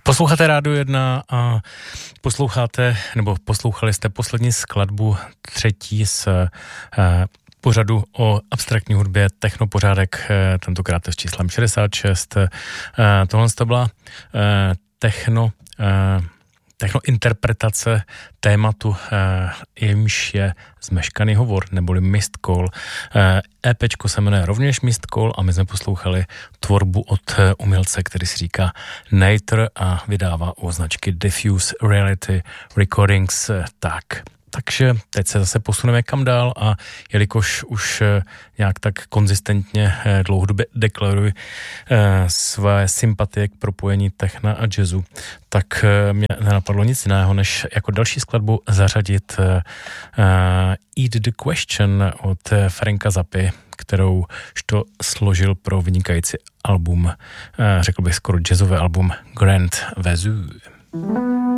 Posloucháte Rádio 1 a poslouchali jste poslední skladbu, třetí z pořadu o abstraktní hudbě Technopořádek, tentokrát s číslem 66. Tohle to byla technointerpretace tématu, jimž je Zmeškaný hovor, neboli Missed Call. EPčko se jmenuje rovněž Missed Call a my jsme poslouchali tvorbu od umělce, který si říká Nater a vydává u značky Diffuse Reality Recordings. Takže teď se zase posuneme kam dál a jelikož už nějak tak konzistentně dlouhodobě deklaruji své sympatie k propojení techna a jazzu, tak mě nenapadlo nic jiného, než jako další skladbu zařadit Eat the Question od Franka Zappy, kterou to složil pro vynikající album, řekl bych skoro jazzové album Grand Vesu.